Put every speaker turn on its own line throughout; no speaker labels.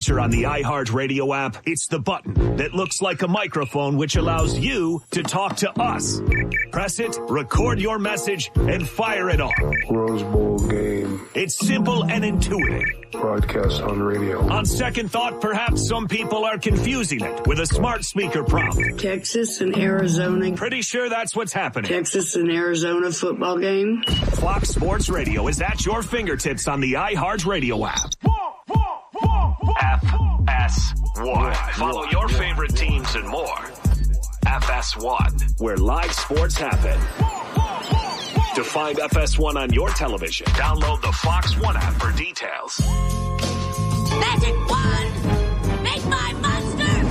feature on the iHeartRadio app. It's the button that looks like a microphone, which allows you to talk to us. Press it, record your message, and fire it off.
Rose Bowl game.
It's simple and intuitive.
Broadcast on radio.
On second thought, perhaps some people are confusing it with a smart speaker prompt.
Texas and Arizona.
Pretty sure that's what's happening.
Texas and Arizona football game.
Fox Sports Radio is at your fingertips on the iHeartRadio app. FS1. Follow your favorite teams and more. FS1, where live sports happen. To find FS1 on your television, download the Fox One app for details.
Magic wand! Make my monster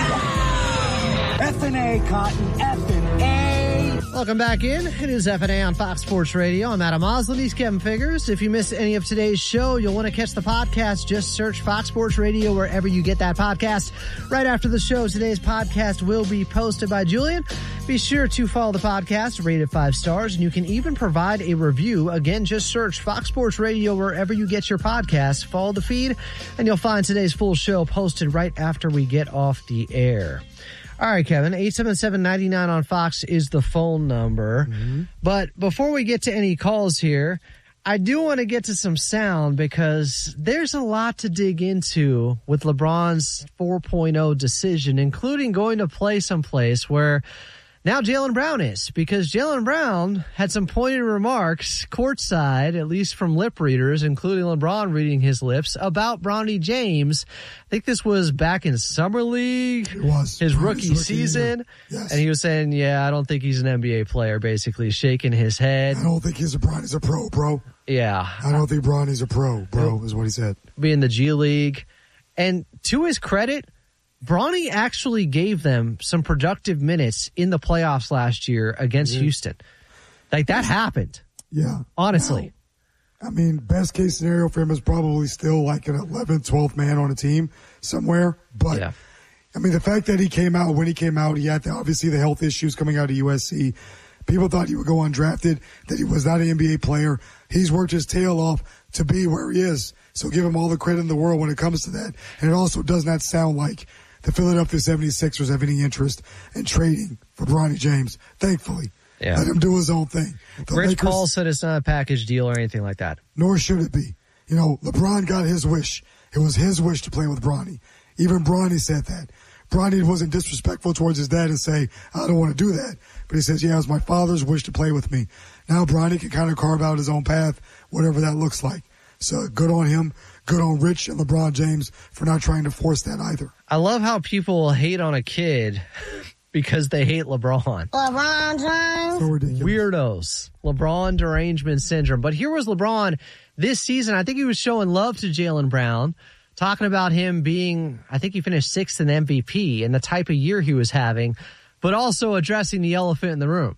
grow!
F&A, Cotton, F&A.
Welcome back in. It is F&A on Fox Sports Radio. I'm Adam Oslin. He's Kevin Figures. If you missed any of today's show, you'll want to catch the podcast. Just search Fox Sports Radio wherever you get that podcast. Right after the show, today's podcast will be posted by Julian. Be sure to follow the podcast, rate it 5 stars, and you can even provide a review. Again, just search Fox Sports Radio wherever you get your podcasts. Follow the feed, and you'll find today's full show posted right after we get off the air. All right, Kevin, 877-99 on Fox is the phone number. Mm-hmm. But before we get to any calls here, I do want to get to some sound because there's a lot to dig into with LeBron's 4.0 decision, including going to play someplace where now Jaylen Brown is, because Jaylen Brown had some pointed remarks courtside, at least from lip readers, including LeBron reading his lips, about Bronny James. I think this was back in Summer League.
It was.
His rookie season.
Yes.
And he was saying, I don't think he's an NBA player, basically shaking his head.
I don't think Bronny's a pro, bro.
Yeah.
I don't think Bronny's a pro, bro, is what he said.
Be in the G League. And to his credit, Bronny actually gave them some productive minutes in the playoffs last year against Houston. Like, that happened.
Yeah.
Honestly.
Now, I mean, best case scenario for him is probably still like an 11th, 12th man on a team somewhere. But, I mean, the fact that he came out, when he came out, he had obviously the health issues coming out of USC. People thought he would go undrafted, that he was not an NBA player. He's worked his tail off to be where he is. So give him all the credit in the world when it comes to that. And it also does not sound like the Philadelphia 76ers have any interest in trading for Bronny James, thankfully.
Yeah.
Let him do his own thing.
Rich Paul said it's not a package deal or anything like that.
Nor should it be. You know, LeBron got his wish. It was his wish to play with Bronny. Even Bronny said that. Bronny wasn't disrespectful towards his dad and say, I don't want to do that. But he says, it was my father's wish to play with me. Now Bronny can kind of carve out his own path, whatever that looks like. So good on him. Good on Rich and LeBron James for not trying to force that either.
I love how people hate on a kid because they hate LeBron.
LeBron James.
So ridiculous.
Weirdos. LeBron derangement syndrome. But here was LeBron this season. I think he was showing love to Jaylen Brown, talking about him being, I think he finished 6th in MVP and the type of year he was having, but also addressing the elephant in the room.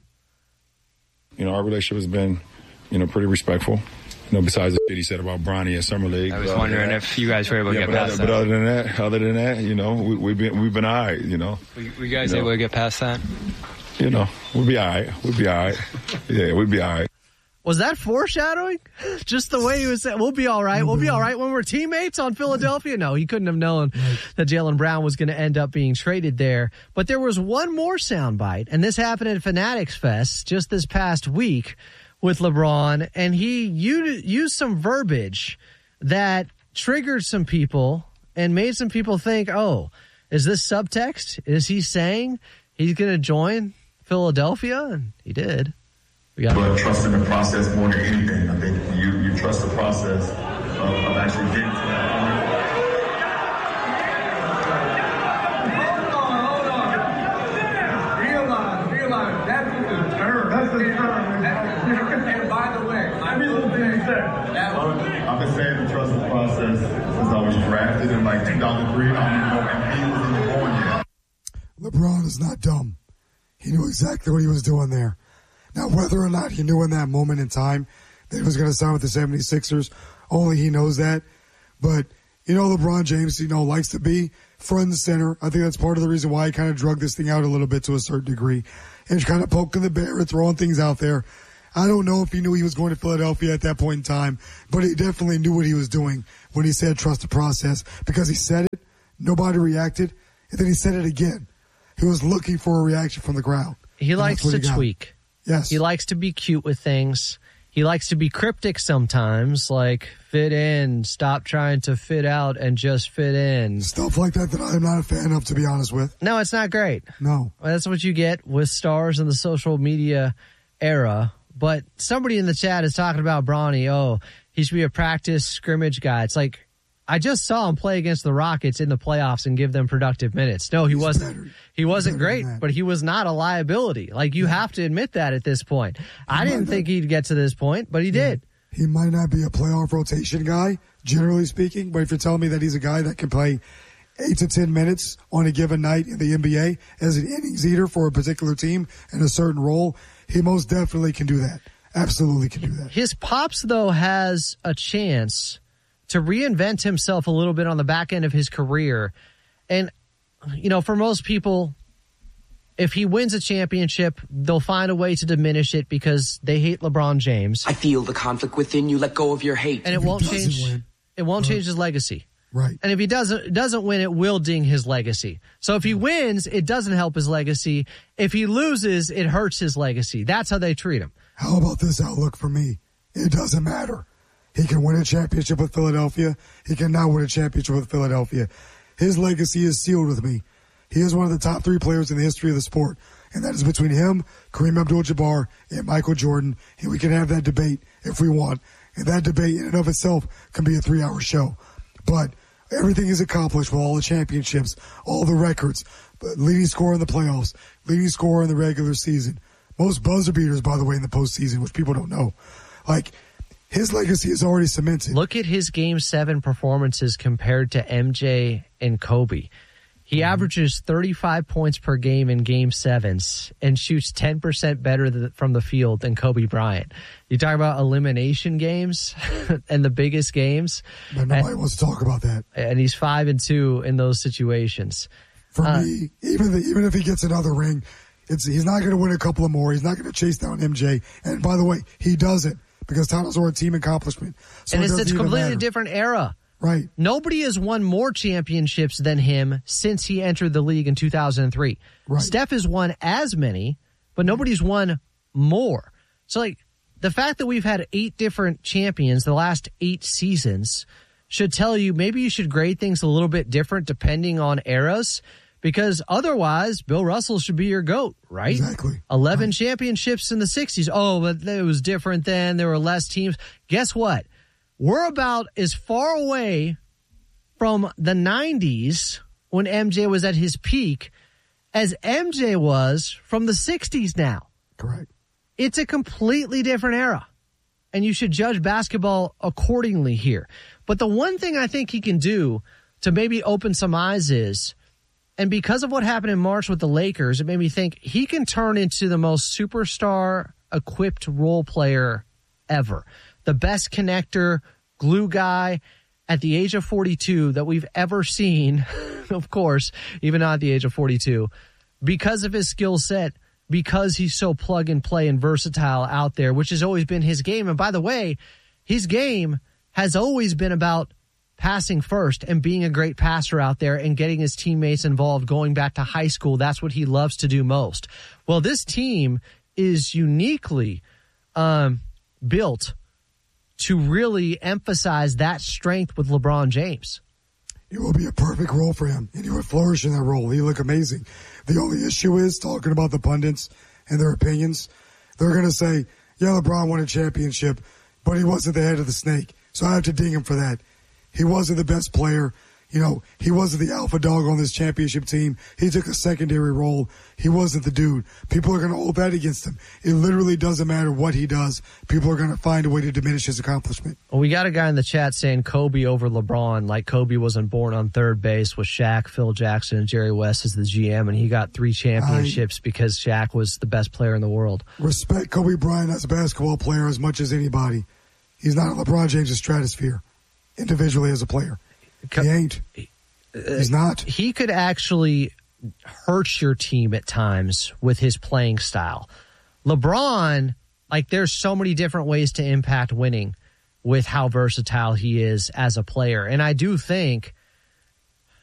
You know, our relationship has been, pretty respectful. Besides the shit he said about Bronny at Summer League.
I was wondering if you guys were able to get past that.
But other than that, we've been all right,
Were you guys able to get past that?
We'll be all right. Yeah, we'll be all right.
Was that foreshadowing? Just the way he was saying, we'll be all right. We'll be all right when we're teammates on Philadelphia? No, he couldn't have known that Jaylen Brown was going to end up being traded there. But there was one more soundbite, and this happened at Fanatics Fest just this past week with LeBron, and he used some verbiage that triggered some people and made some people think, oh, is this subtext? Is he saying he's going to join Philadelphia? And he did.
But trust in the process more than anything. I think you trust the process of actually getting to that point.
Hold on. Realize, that's the term. That's the term. And by the way,
I've been saying to trust the process since I was drafted in 2003. I don't even know if he was even born yet.
LeBron is not dumb. He knew exactly what he was doing there. Now, whether or not he knew in that moment in time that he was going to sign with the 76ers, only he knows that. But, LeBron James, likes to be front and center. I think that's part of the reason why he kind of drug this thing out a little bit to a certain degree. And kind of poking the bear and throwing things out there. I don't know if he knew he was going to Philadelphia at that point in time, but he definitely knew what he was doing when he said trust the process, because he said it Nobody reacted. And then he said it again. He was looking for a reaction from the crowd.
He likes to tweak.
Yes.
He likes to be cute with things. He likes to be cryptic sometimes, like fit in, stop trying to fit out, and just fit in.
Stuff like that I'm not a fan of, to be honest with.
No, it's not great.
No.
That's what you get with stars in the social media era. But somebody in the chat is talking about Bronny. Oh, he should be a practice scrimmage guy. It's like, I just saw him play against the Rockets in the playoffs and give them productive minutes. No, he wasn't. He wasn't great, but he was not a liability. Like, you have to admit that at this point. I didn't think he'd get to this point, but he did.
He might not be a playoff rotation guy, generally speaking, but if you're telling me that he's a guy that can play 8 to 10 minutes on a given night in the NBA as an innings eater for a particular team in a certain role, he most definitely can do that. Absolutely can do that.
His pops, though, has a chance to reinvent himself a little bit on the back end of his career. And, for most people, if he wins a championship, they'll find a way to diminish it because they hate LeBron James.
I feel the conflict within you. Let go of your hate.
And it won't change. It won't change his legacy.
Right.
And if he doesn't win, it will ding his legacy. So if he wins, it doesn't help his legacy. If he loses, it hurts his legacy. That's how they treat him.
How about this outlook for me? It doesn't matter. He can win a championship with Philadelphia. He can not win a championship with Philadelphia. His legacy is sealed with me. He is one of the top 3 players in the history of the sport. And that is between him, Kareem Abdul-Jabbar, and Michael Jordan. And we can have that debate if we want. And that debate in and of itself can be a 3-hour show. But everything is accomplished with all the championships, all the records, leading scorer in the playoffs, leading scorer in the regular season. Most buzzer beaters, by the way, in the postseason, which people don't know. Like, his legacy is already cemented.
Look at his Game 7 performances compared to MJ and Kobe. He averages 35 points per game in Game 7s and shoots 10% better from the field than Kobe Bryant. You talk about elimination games and the biggest games.
But nobody wants to talk about that.
And he's 5-2 in those situations.
For me, even if he gets another ring, he's not going to win a couple of more. He's not going to chase down MJ. And by the way, he doesn't, because titles are a team accomplishment. So
and it's a completely different era.
Right.
Nobody has won more championships than him since he entered the league in 2003.
Right.
Steph has won as many, but nobody's won more. So, the fact that we've had 8 different champions the last 8 seasons should tell you maybe you should grade things a little bit different depending on eras, because otherwise Bill Russell should be your GOAT, right?
Exactly.
11 championships in the 60s. Oh, but it was different then. There were less teams. Guess what? We're about as far away from the 90s when MJ was at his peak as MJ was from the 60s now.
Correct.
It's a completely different era, and you should judge basketball accordingly here. But the one thing I think he can do to maybe open some eyes is, and because of what happened in March with the Lakers, it made me think he can turn into the most superstar-equipped role player ever. The best connector, glue guy at the age of 42 that we've ever seen, of course, even not at the age of 42, because of his skill set, because he's so plug and play and versatile out there, which has always been his game. And by the way, his game has always been about passing first and being a great passer out there and getting his teammates involved going back to high school. That's what he loves to do most. Well, this team is uniquely built to really emphasize that strength with LeBron James.
It will be a perfect role for him, and he would flourish in that role. He look amazing. The only issue is, talking about the pundits and their opinions, they're going to say, yeah, LeBron won a championship, but he wasn't the head of the snake. So I have to ding him for that. He wasn't the best player. He wasn't the alpha dog on this championship team. He took a secondary role. He wasn't the dude. People are going to hold that against him. It literally doesn't matter what he does. People are going to find a way to diminish his accomplishment.
Well, we got a guy in the chat saying Kobe over LeBron, like Kobe wasn't born on third base with Shaq, Phil Jackson, and Jerry West as the GM, and he got 3 championships because Shaq was the best player in the world.
Respect Kobe Bryant as a basketball player as much as anybody. He's not in LeBron James' stratosphere individually as a player. He ain't. He's not.
He could actually hurt your team at times with his playing style. LeBron, there's so many different ways to impact winning with how versatile he is as a player. And I do think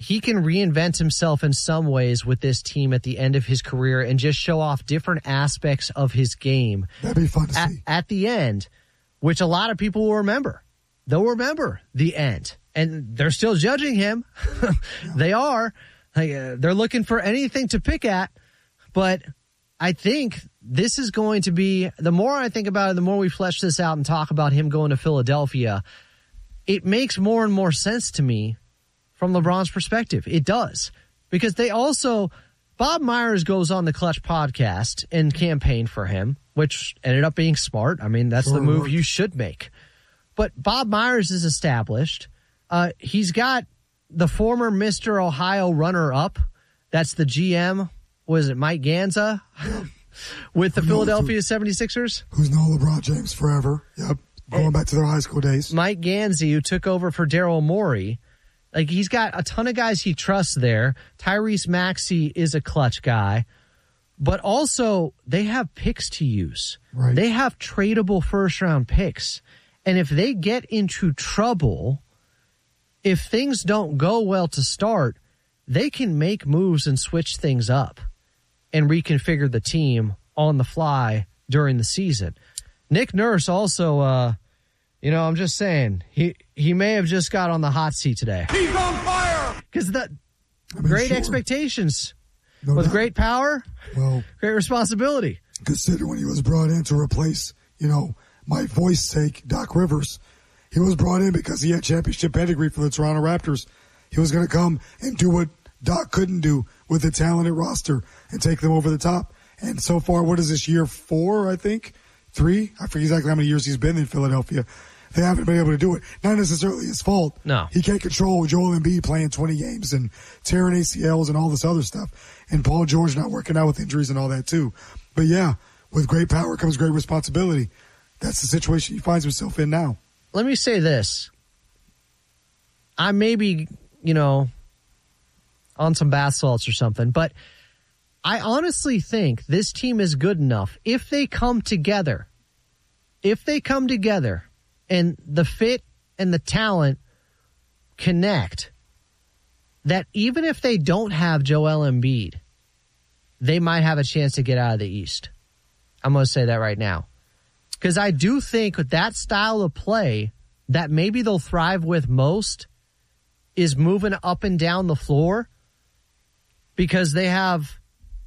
he can reinvent himself in some ways with this team at the end of his career and just show off different aspects of his game.
That'd be fun to see.
At the end, which a lot of people will remember. They'll remember the end. And they're still judging him. They are. They're looking for anything to pick at. But I think this is going to be, the more I think about it, the more we flesh this out and talk about him going to Philadelphia, it makes more and more sense to me from LeBron's perspective. It does. Because they also, Bob Myers goes on the Clutch podcast and campaigned for him, which ended up being smart. I mean, that's the move you should make. But Bob Myers is established. He's got the former Mr. Ohio runner-up. That's the GM. Was it Mike Ganza with the Philadelphia 76ers?
Who's known LeBron James forever. Yep. Going back to their high school days.
Mike Ganzi, who took over for Daryl Morey. Like, he's got a ton of guys he trusts there. Tyrese Maxey is a clutch guy. But also, they have picks to use.
Right.
They have tradable first-round picks. And if they get into trouble, if things don't go well to start, they can make moves and switch things up and reconfigure the team on the fly during the season. Nick Nurse also, I'm just saying, he may have just got on the hot seat today.
He's on fire!
Because great expectations with great power, great responsibility.
Consider when he was brought in to replace, my voice sake, Doc Rivers. He was brought in because he had championship pedigree for the Toronto Raptors. He was going to come and do what Doc couldn't do with a talented roster and take them over the top. And so far, what is this, year 4, I think? 3? I forget exactly how many years he's been in Philadelphia. They haven't been able to do it. Not necessarily his fault.
No.
He can't control Joel Embiid playing 20 games and tearing ACLs and all this other stuff. And Paul George not working out with injuries and all that too. But yeah, with great power comes great responsibility. That's the situation he finds himself in now.
Let me say this. I may be, on some bath salts or something, but I honestly think this team is good enough if they come together. If they come together and the fit and the talent connect, that even if they don't have Joel Embiid, they might have a chance to get out of the East. I'm going to say that right now. Because I do think with that style of play that maybe they'll thrive with most is moving up and down the floor, because they have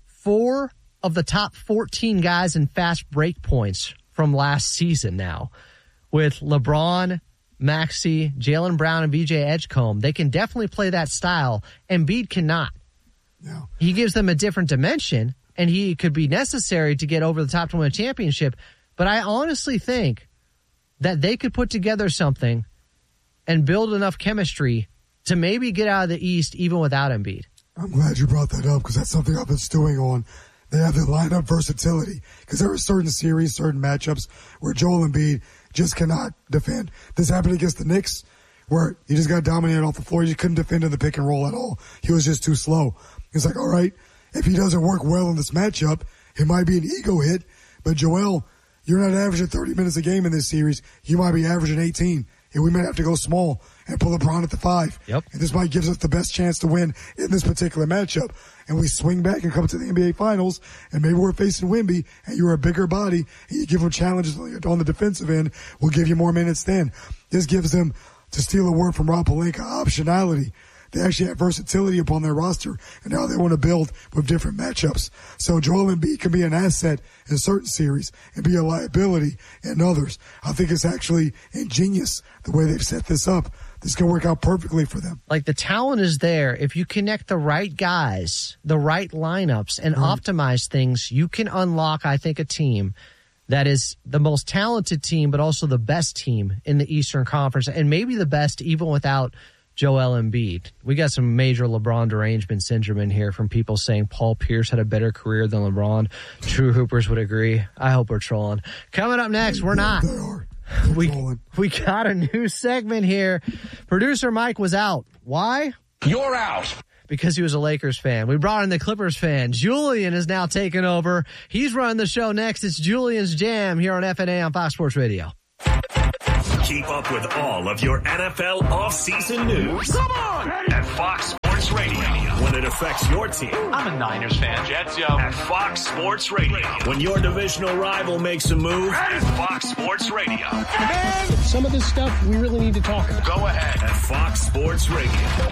4 of the top 14 guys in fast break points from last season now. With LeBron, Maxey, Jaylen Brown, and VJ Edgecombe, they can definitely play that style. Embiid cannot.
No.
He gives them a different dimension, and he could be necessary to get over the top to win a championship. But I honestly think that they could put together something and build enough chemistry to maybe get out of the East even without Embiid.
I'm glad you brought that up because that's something I've been stewing on. They have the lineup versatility because there are certain series, certain matchups where Joel Embiid just cannot defend. This happened against the Knicks where he just got dominated off the floor. He just couldn't defend in the pick and roll at all. He was just too slow. It's like, all right, if he doesn't work well in this matchup, it might be an ego hit. But Joel, you're not averaging 30 minutes a game in this series. You might be averaging 18. And we might have to go small and pull LeBron at the 5.
Yep.
And this might give us the best chance to win in this particular matchup. And we swing back and come to the NBA Finals, and maybe we're facing Wemby, and you're a bigger body, and you give them challenges on the defensive end. We'll give you more minutes then. This gives them, to steal a word from Rob Pelinka, optionality. They actually have versatility upon their roster, and now they want to build with different matchups. So Joel Embiid can be an asset in certain series and be a liability in others. I think it's actually ingenious the way they've set this up. This can work out perfectly for them.
Like, the talent is there. If you connect the right guys, the right lineups, and optimize things, you can unlock, I think, a team that is the most talented team, but also the best team in the Eastern Conference, and maybe the best even without Joel Embiid. We got some major LeBron derangement syndrome in here from people saying Paul Pierce had a better career than LeBron. True Hoopers would agree. I hope we're trolling. Coming up next, we're not. We got a new segment here. Producer Mike was out. Why?
You're out.
Because he was a Lakers fan. We brought in the Clippers fan. Julian is now taking over. He's running the show next. It's Julian's Jam here on FNA on Fox Sports Radio.
Keep up with all of your NFL offseason news. Come on! At Fox Sports Radio. When it affects your team.
I'm a Niners fan. Jets, yo.
At Fox Sports Radio. When your divisional rival makes a move. At Fox Sports Radio.
Man, some of this stuff we really need to talk about.
Go ahead. At Fox Sports Radio.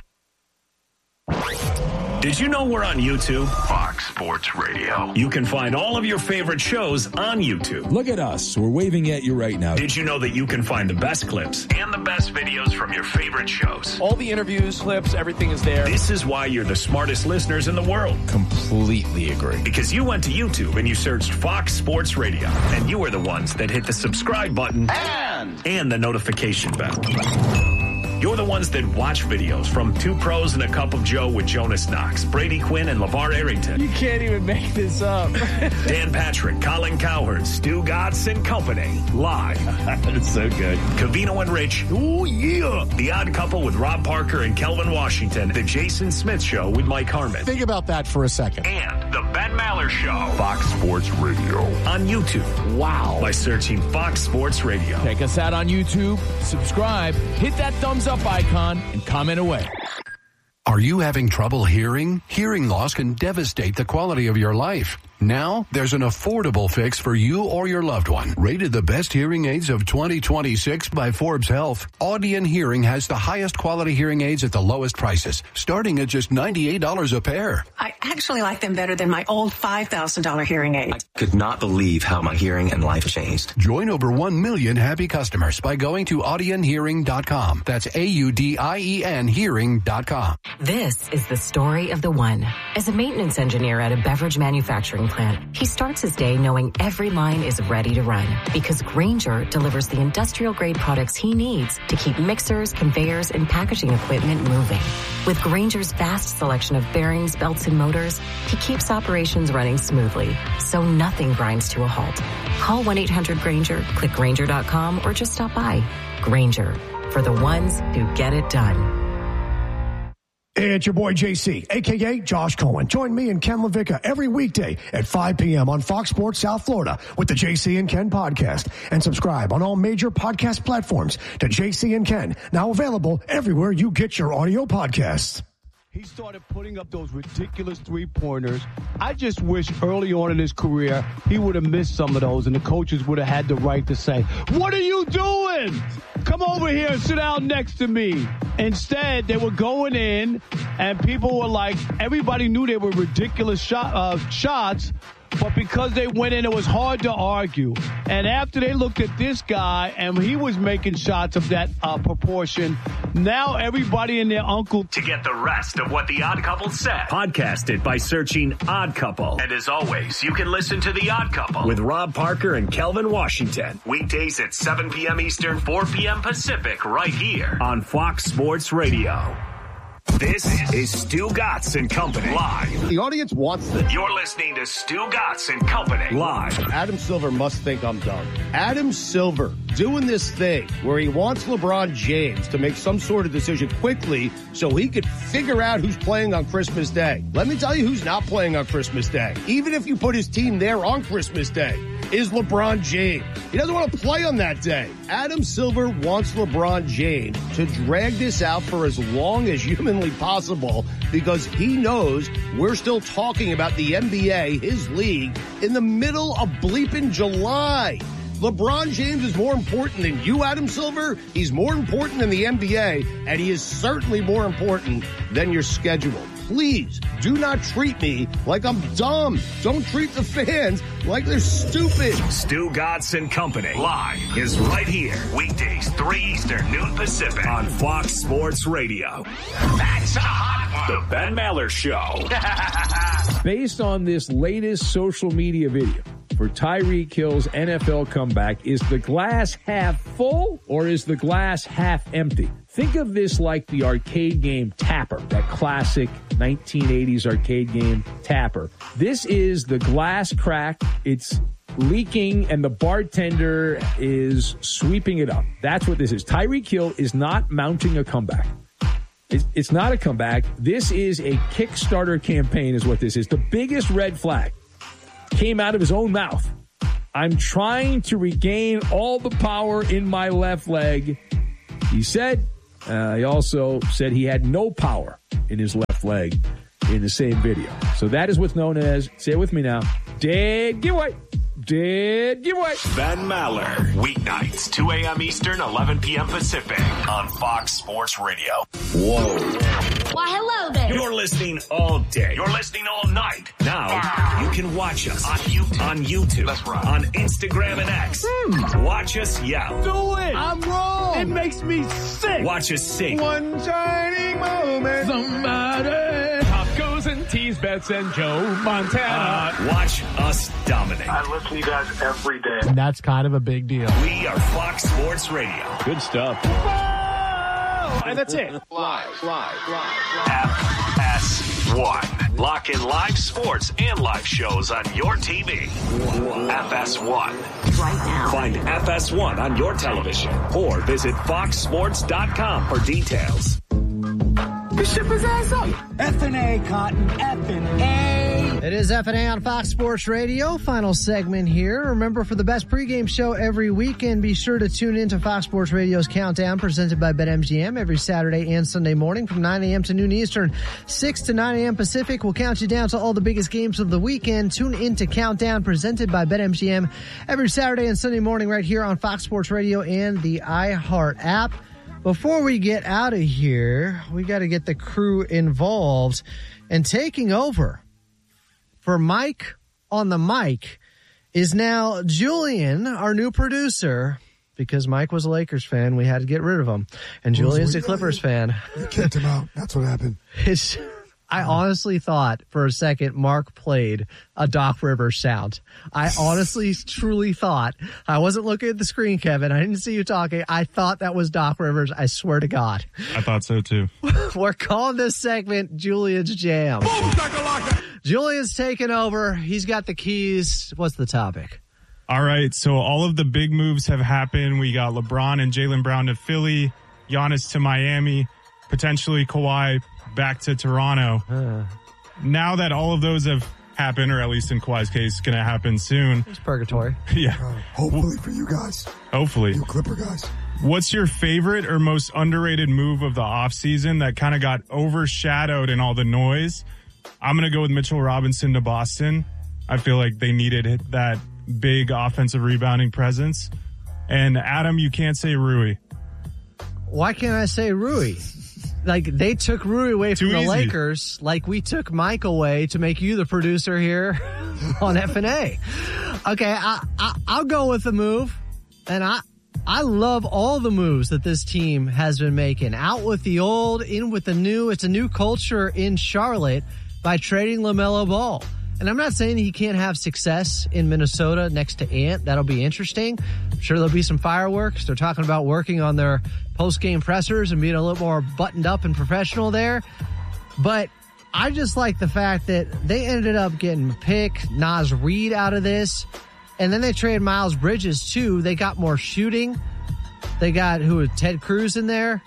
Did you know we're on YouTube? Fox Sports Radio. You can find all of your favorite shows on YouTube.
Look at us. We're waving at you right now.
Did you know that you can find the best clips and the best videos from your favorite shows?
All the interviews, clips, everything is there.
This is why you're the smartest listeners in the world.
Completely agree.
Because you went to YouTube and you searched Fox Sports Radio. And you were the ones that hit the subscribe button and the notification bell. You're the ones that watch videos from Two Pros and a Cup of Joe with Jonas Knox, Brady Quinn, and LeVar Arrington.
You can't even make this up.
Dan Patrick, Colin Cowherd, Stu Gatz and Company. Live.
That's so good.
Covino and Rich. Ooh, yeah. The Odd Couple with Rob Parker and Kelvin Washington. The Jason Smith Show with Mike Harmon.
Think about that for a second.
And The Ben Maller Show.
Fox Sports Radio.
On YouTube.
Wow.
By searching Fox Sports Radio.
Check us out on YouTube. Subscribe. Hit that thumbs up icon and comment away.
Are you having trouble hearing? Hearing loss can devastate the quality of your life. Now, there's an affordable fix for you or your loved one. Rated the best hearing aids of 2026 by Forbes Health, Audion Hearing has the highest quality hearing aids at the lowest prices, starting at just $98 a pair.
I actually like them better than my old $5,000 hearing aid.
I could not believe how my hearing and life changed.
Join over 1 million happy customers by going to audionhearing.com. That's AUDIEN hearing.com.
This is the story of the one. As a maintenance engineer at a beverage manufacturing plant, he starts his day knowing every line is ready to run because Grainger delivers the industrial-grade products he needs to keep mixers, conveyors, and packaging equipment moving. With Grainger's vast selection of bearings, belts, and motors, he keeps operations running smoothly, so nothing grinds to a halt. Call 1-800-GRAINGER, click Grainger.com, or just stop by. Grainger, for the ones who get it done.
It's your boy JC, a.k.a. Josh Cohen. Join me and Ken LaVicka every weekday at 5 p.m. on Fox Sports South Florida with the JC and Ken podcast. And subscribe on all major podcast platforms to JC and Ken, now available everywhere you get your audio podcasts.
He started putting up those ridiculous three-pointers. I just wish early on in his career he would have missed some of those, and the coaches would have had the right to say, "What are you doing? Come over here and sit down next to me." Instead, they were going in, and people were like, everybody knew they were ridiculous shots, but because they went in, it was hard to argue. And after they looked at this guy, and he was making shots of that proportion, now everybody and their uncle.
To get the rest of what The Odd Couple said, podcast it by searching Odd Couple. And as always, you can listen to The Odd Couple with Rob Parker and Kelvin Washington. Weekdays at 7 p.m. Eastern, 4 p.m. Pacific, right here on Fox Sports Radio. This is Stu Gatz and Company live.
The audience wants this.
You're listening to Stu Gatz and Company live.
Adam Silver must think I'm dumb. Adam Silver doing this thing where he wants LeBron James to make some sort of decision quickly so he could figure out who's playing on Christmas Day. Let me tell you who's not playing on Christmas Day. Even if you put his team there on Christmas Day, is LeBron James. He doesn't want to play on that day. Adam Silver wants LeBron James to drag this out for as long as humanly possible because he knows we're still talking about the NBA, his league, in the middle of bleeping July. LeBron James is more important than you, Adam Silver. He's more important than the NBA, and he is certainly more important than your schedule. Please do not treat me like I'm dumb. Don't treat the fans like they're stupid.
Stu Gatz and Company live is right here. Weekdays, 3 Eastern, noon Pacific on Fox Sports Radio. That's a hot one. The Ben Maller Show.
Based on this latest social media video for Tyreek Hill's NFL comeback, is the glass half full or is the glass half empty? Think of this like the arcade game Tapper, that classic 1980s arcade game Tapper. This is the glass crack. It's leaking and the bartender is sweeping it up. That's what this is. Tyreek Hill is not mounting a comeback. It's not a comeback. This is a Kickstarter campaign is what this is. The biggest red flag came out of his own mouth. I'm trying to regain all the power in my left leg. He said He also said he had no power in his left leg in the same video. So that is what's known as, say it with me now, dead giveaway. Dead giveaway.
Ben Maller, weeknights, 2 a.m. Eastern, 11 p.m. Pacific on Fox Sports Radio. Whoa.
Why, hello there.
You're listening all day. You're listening all night. Now, you can watch us on YouTube. That's right. On Instagram and X. Watch us yell.
Do it. I'm wrong. It makes me sick.
Watch us sing.
One shining moment. Somebody. Tacos and teas, bets and Joe Montana.
Watch us dominate.
I listen to you guys every day.
That's kind of a big deal.
We are Fox Sports Radio.
Good stuff.
And that's it.
Live. FS1. Lock in live sports and live shows on your TV. FS1.
Right now.
Find FS1 on your television or visit foxsports.com for details.
Ship his ass up. F&A, Cotton. F&A.
It is F&A on Fox Sports Radio. Final segment here. Remember, for the best pregame show every weekend, be sure to tune in to Fox Sports Radio's Countdown, presented by BetMGM, every Saturday and Sunday morning from 9 a.m. to noon Eastern, 6 to 9 a.m. Pacific. We'll count you down to all the biggest games of the weekend. Tune in to Countdown, presented by BetMGM, every Saturday and Sunday morning right here on Fox Sports Radio and the iHeart app. Before we get out of here, we got to get the crew involved. And taking over for Mike on the mic is now Julian, our new producer. Because Mike was a Lakers fan, we had to get rid of him. And Julian's a Clippers fan.
You kicked him out. That's what happened.
I honestly thought for a second Mark played a Doc Rivers sound. I honestly, truly thought. I wasn't looking at the screen, Kevin. I didn't see you talking. I thought that was Doc Rivers. I swear to God.
I thought so, too.
We're calling this segment Julian's Jam. Julian's taking over. He's got the keys. What's the topic?
All right, so all of the big moves have happened. We got LeBron and Jaylen Brown to Philly, Giannis to Miami, potentially Kawhi back to Toronto. Now that all of those have happened, or at least in Kawhi's case, going to happen soon.
It's purgatory.
Yeah.
Hopefully for you guys.
Hopefully.
You Clipper guys.
What's your favorite or most underrated move of the offseason that kind of got overshadowed in all the noise? I'm going to go with Mitchell Robinson to Boston. I feel like they needed that big offensive rebounding presence. And Adam, you can't say Rui.
Why can't I say Rui? Like, they took Rui away from the
easy.
Lakers, like we took Mike away to make you the producer here on F&A. Okay, I'll go with the move, and I love all the moves that this team has been making. Out with the old, in with the new. It's a new culture in Charlotte by trading LaMelo Ball. And I'm not saying he can't have success in Minnesota next to Ant. That'll be interesting. I'm sure there'll be some fireworks. They're talking about working on their post-game pressers and being a little more buttoned up and professional there. But I just like the fact that they ended up getting pick Naz Reid out of this. And then they traded Miles Bridges, too. They got more shooting. They got, Ted Cruz in there,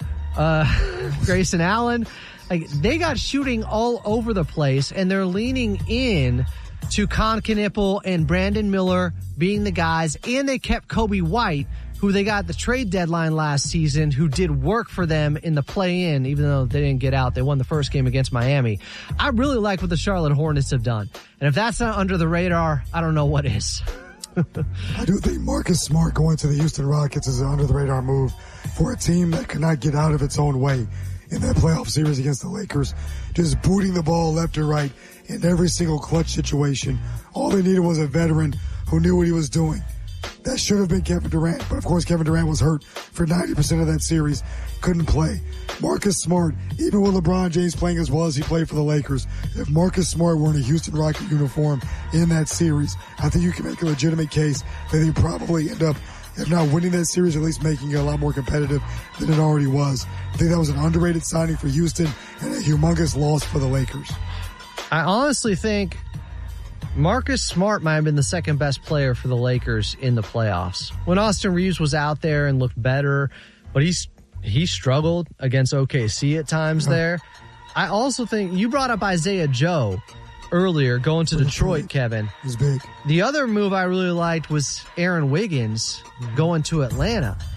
Grayson Allen. Like, they got shooting all over the place, and they're leaning in to Con Knippel and Brandon Miller being the guys, and they kept Kobe White, who they got the trade deadline last season, who did work for them in the play-in, even though they didn't get out. They won the first game against Miami. I really like what the Charlotte Hornets have done. And if that's not under the radar, I don't know what is.
I do think Marcus Smart going to the Houston Rockets is an under-the-radar move for a team that could not get out of its own way in that playoff series against the Lakers, just booting the ball left and right in every single clutch situation. All they needed was a veteran who knew what he was doing. That should have been Kevin Durant, but of course Kevin Durant was hurt for 90% of that series, couldn't play. Marcus Smart, even with LeBron James playing as well as he played for the Lakers, if Marcus Smart were in a Houston Rocket uniform in that series, I think you can make a legitimate case that they probably end up, if not winning that series, at least making it a lot more competitive than it already was. I think that was an underrated signing for Houston and a humongous loss for the Lakers.
I honestly think Marcus Smart might have been the second best player for the Lakers in the playoffs. When Austin Reeves was out there and looked better, but he struggled against OKC at times there. I also think you brought up Isaiah Joe earlier going to Detroit, Kevin.
He's big.
The other move I really liked was Aaron Wiggins going to Atlanta.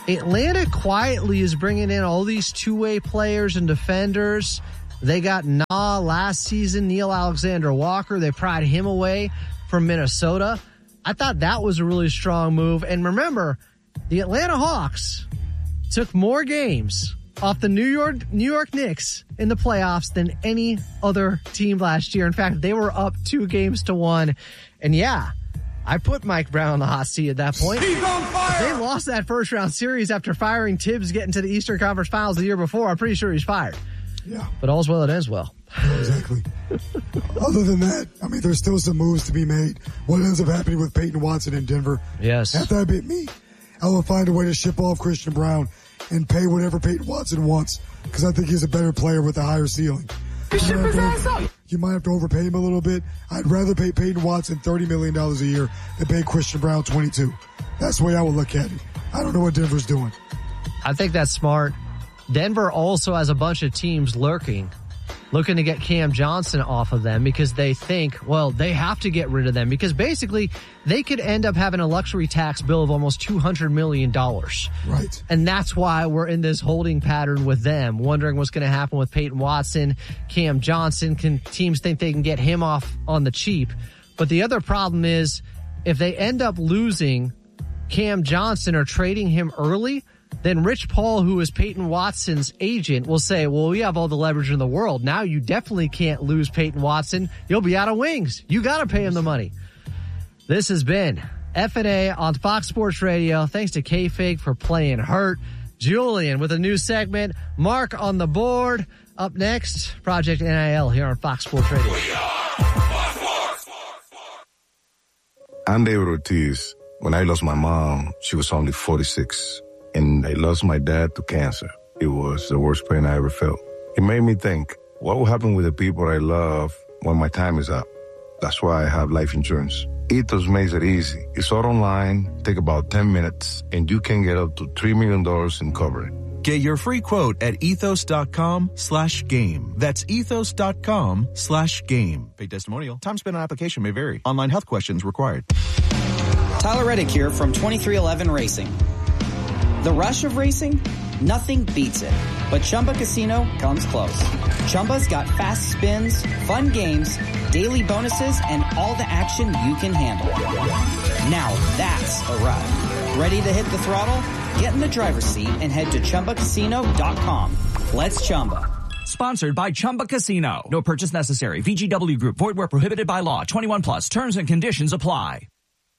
Atlanta quietly is bringing in all these two-way players and defenders. They got last season, Neil Alexander-Walker. They pried him away from Minnesota. I thought that was a really strong move. And remember, the Atlanta Hawks took more games off the New York Knicks in the playoffs than any other team last year. In fact, they were up 2-1. And yeah, I put Mike Brown on the hot seat at that point.
He's on fire!
They lost that first round series after firing Tibbs getting to the Eastern Conference Finals the year before. I'm pretty sure he's fired.
Yeah.
But all's well that ends well.
Exactly. Other than that, I mean, there's still some moves to be made. What ends up happening with Peyton Watson in Denver?
Yes.
After I bit me, I will find a way to ship off Christian Brown and pay whatever Peyton Watson wants, because I think he's a better player with a higher ceiling. You might have to overpay him a little bit. I'd rather pay Peyton Watson $30 million a year than pay Christian Brown $22. That's the way I would look at it. I don't know what Denver's doing.
I think that's smart. Denver also has a bunch of teams looking to get Cam Johnson off of them because they think, well, they have to get rid of them because basically they could end up having a luxury tax bill of almost $200 million.
Right.
And that's why we're in this holding pattern with them, wondering what's going to happen with Peyton Watson, Cam Johnson. Can teams think they can get him off on the cheap? But the other problem is if they end up losing Cam Johnson or trading him early, then Rich Paul, who is Peyton Watson's agent, will say, well, we have all the leverage in the world. Now you definitely can't lose Peyton Watson. You'll be out of wings. You got to pay him the money. This has been F&A on Fox Sports Radio. Thanks to K-Fake for playing hurt. Julian with a new segment. Mark on the board. Up next, Project NIL here on Fox Sports Radio.
I'm David Ortiz. When I lost my mom, she was only 46. And I lost my dad to cancer. It was the worst pain I ever felt. It made me think, what will happen with the people I love when my time is up? That's why I have life insurance. Ethos makes it easy. It's all online, take about 10 minutes, and you can get up to $3 million in coverage.
Get your free quote at ethos.com/game. That's ethos.com/game. Paid testimonial. Time spent on application may vary. Online health questions required.
Tyler Reddick here from 2311 Racing. The rush of racing? Nothing beats it. But Chumba Casino comes close. Chumba's got fast spins, fun games, daily bonuses, and all the action you can handle. Now that's a ride. Ready to hit the throttle? Get in the driver's seat and head to ChumbaCasino.com. Let's Chumba.
Sponsored by Chumba Casino. No purchase necessary. VGW Group. Void where prohibited by law. 21 plus. Terms and conditions apply.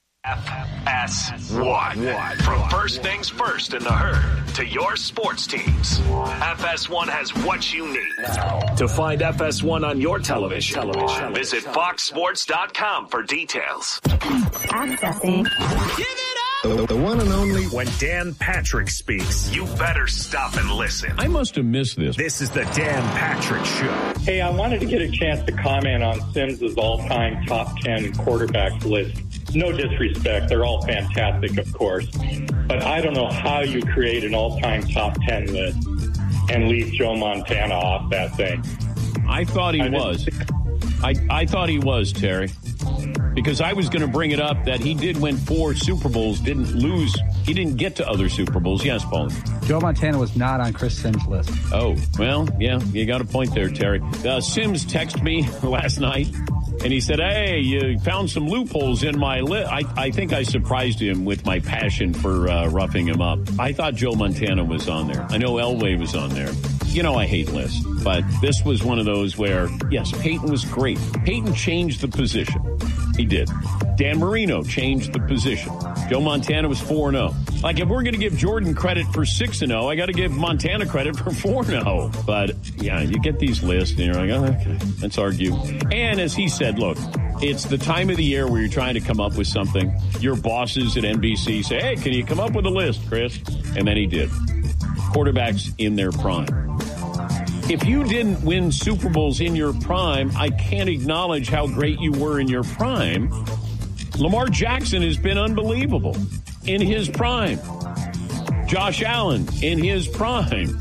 FS1. From first things first in the herd to your sports teams, FS1 has what you need. To find FS1 on your television, visit foxsports.com for details.
Accessing.
The one and only. When Dan Patrick speaks, you better stop and listen.
I must have missed this.
This is the Dan Patrick Show.
Hey, I wanted to get a chance to comment on Simms' all-time top 10 quarterbacks list. No disrespect, they're all fantastic, of course. But I don't know how you create an all-time top 10 list and leave Joe Montana off that thing.
I thought he was. I thought he was, Terry. Because I was going to bring it up that he did win 4 Super Bowls, didn't lose. He didn't get to other Super Bowls. Yes, Paul.
Joe Montana was not on Chris Simms' list.
Oh, well, yeah, you got a point there, Terry. Simms texted me last night, and he said, hey, you found some loopholes in my list. I think I surprised him with my passion for roughing him up. I thought Joe Montana was on there. I know Elway was on there. You know I hate lists, but this was one of those where, yes, Peyton was great. Peyton changed the position. He did. Dan Marino changed the position. Joe Montana was 4-0. Like, if we're going to give Jordan credit for 6-0, I got to give Montana credit for 4-0. But, yeah, you get these lists, and you're like, oh, okay, let's argue. And as he said, look, it's the time of the year where you're trying to come up with something. Your bosses at NBC say, hey, can you come up with a list, Chris? And then he did. Quarterbacks in their prime. If you didn't win Super Bowls in your prime, I can't acknowledge how great you were in your prime. Lamar Jackson has been unbelievable in his prime. Josh Allen in his prime.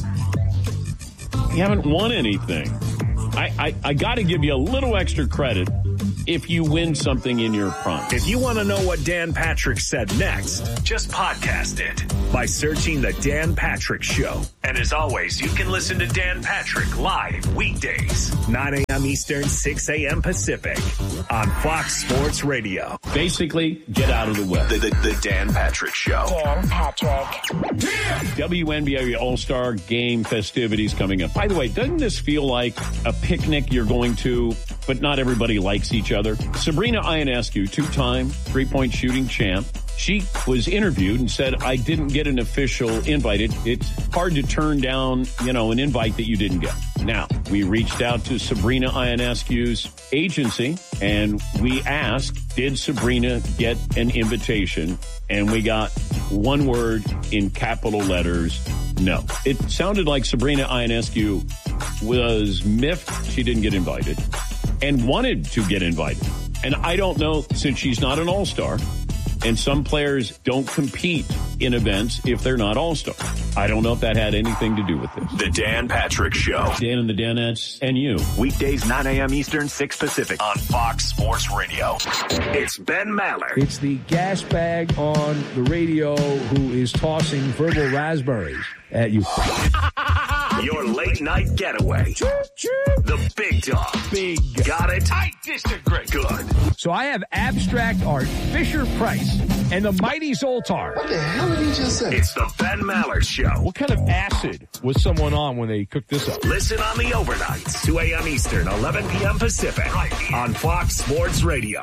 You haven't won anything. I got to give you a little extra credit
if you win something in your prime.
If you want to know what Dan Patrick said next, just podcast it by searching The Dan Patrick Show. And as always, you can listen to Dan Patrick live weekdays, 9 a.m. Eastern, 6 a.m. Pacific on Fox Sports Radio.
Basically, get out of the way.
The Dan Patrick Show.
Dan Patrick.
WNBA All-Star Game festivities coming up. By the way, doesn't this feel like a picnic you're going to, but not everybody likes each other? Sabrina Ionescu, two-time three-point shooting champ, she was interviewed and said, I didn't get an official invite. It's hard to turn down, an invite that you didn't get. Now, we reached out to Sabrina Ionescu's agency and we asked, did Sabrina get an invitation? And we got one word in capital letters, no. It sounded like Sabrina Ionescu was miffed she didn't get invited and wanted to get invited. And I don't know, since she's not an all-star, and some players don't compete in events if they're not all-stars. I don't know if that had anything to do with this.
The Dan Patrick Show.
Dan and the Danettes and you.
Weekdays, 9 a.m. Eastern, 6 Pacific on Fox Sports Radio. It's Ben Maller.
It's the gas bag on the radio who is tossing verbal raspberries at you.
Your late night getaway. The big dog.
Big.
Got it?
I disagree.
Good.
So I have abstract art, Fisher-Price, and the mighty Zoltar.
What the hell did he just say? It's the Ben Maller Show.
What kind of acid was someone on when they cooked this up?
Listen on the overnights, 2 a.m. Eastern, 11 p.m. Pacific, right on Fox Sports Radio.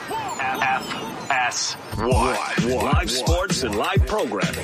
FS1. Live sports and live programming.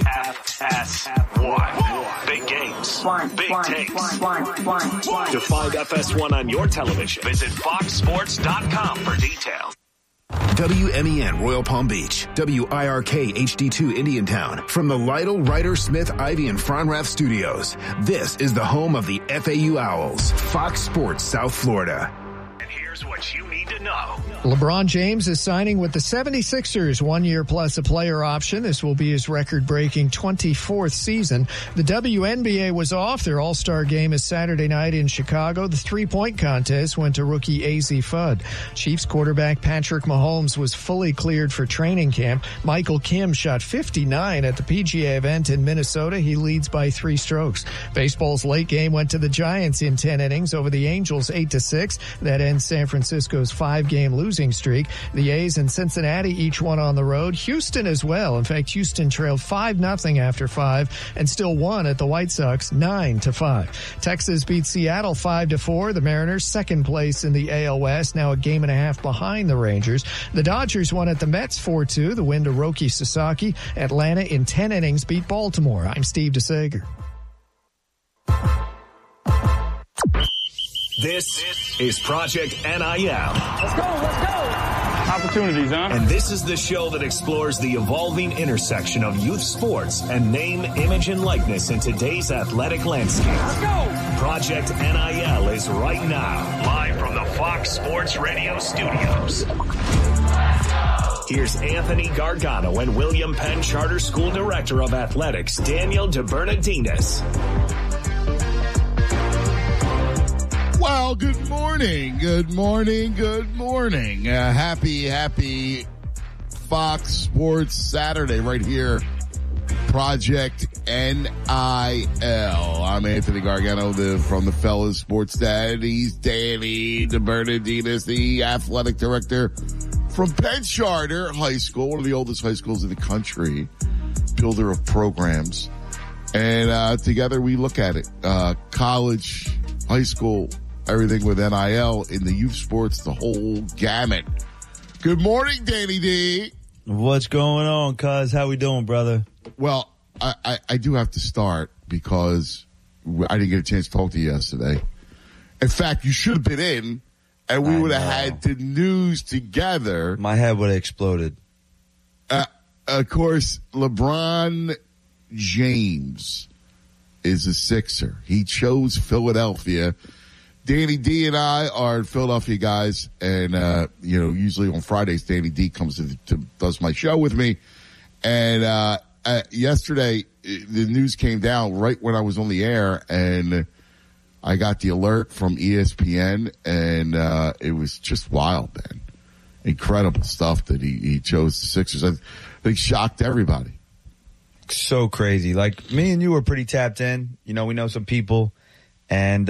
FS1. Big games. Big takes. To find FS1 on your television, visit foxsports.com for details.
WMEN Royal Palm Beach, WIRK HD2 Indiantown. From the Lytle, Ryder, Smith, Ivy, and Fronrath studios, this is the home of the FAU Owls, Fox Sports South Florida.
And here's what you need to know.
LeBron James is signing with the 76ers, 1 year plus a player option. This will be his record-breaking 24th season. The WNBA was off. Their all-star game is Saturday night in Chicago. The three-point contest went to rookie AZ Fudd. Chiefs quarterback Patrick Mahomes was fully cleared for training camp. Michael Kim shot 59 at the PGA event in Minnesota. He leads by 3 strokes. Baseball's late game went to the Giants in 10 innings over the Angels 8-6. That ends San Francisco's 5-game losing streak. The A's and Cincinnati each won on the road. Houston as well. In fact, Houston trailed 5-0 after 5 and still won at the White Sox 9-5. Texas beat Seattle 5-4. The Mariners second place in the AL West, now a game and a half behind the Rangers. The Dodgers won at the Mets 4-2. The win to Roki Sasaki. Atlanta in 10 innings beat Baltimore. I'm Steve DeSager.
This is Project NIL.
Let's go. Opportunities, huh?
And this is the show that explores the evolving intersection of youth sports and name, image, and likeness in today's athletic landscape.
Let's go.
Project NIL is right now, live from the Fox Sports Radio studios. Here's Anthony Gargano and William Penn Charter School Director of Athletics, Daniel DeBernardinis.
Well, good morning. Happy Fox Sports Saturday right here. Project NIL. I'm Anthony Gargano from the Fellas Sports Dad. He's Danny DeBernardinis, the athletic director from Penn Charter High School, one of the oldest high schools in the country, builder of programs. And together we look at it. College, high school, everything with NIL in the youth sports, the whole gamut. Good morning, Danny D.
What's going on, cuz? How we doing, brother?
Well, I do have to start because I didn't get a chance to talk to you yesterday. In fact, you should have been in, and we would have had the news together.
My head would have exploded.
Of course, LeBron James is a Sixer. He chose Philadelphia. Danny D and I are Philadelphia guys, and usually on Fridays, Danny D comes to does my show with me. And yesterday, the news came down right when I was on the air, and I got the alert from ESPN, and it was just wild, man. incredible stuff that he chose the Sixers. I think shocked everybody.
So crazy. Like, me and you were pretty tapped in. You know, we know some people. And,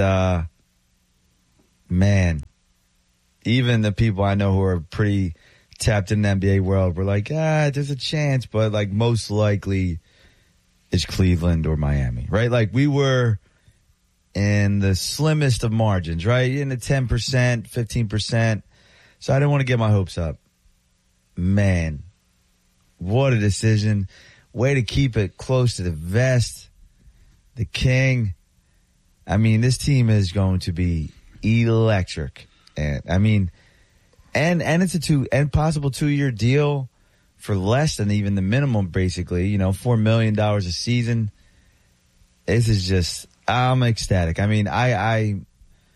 man, even the people I know who are pretty tapped in the NBA world were like, there's a chance. But, like, most likely it's Cleveland or Miami, right? Like, we were in the slimmest of margins, right? In the 10%, 15%. So I didn't want to get my hopes up. Man, what a decision. Way to keep it close to the vest. The king. I mean, this team is going to be electric. And I mean, and it's a possible 2-year deal for less than even the minimum, basically, you know, $4 million a season. This is just, I'm ecstatic. I mean, I'm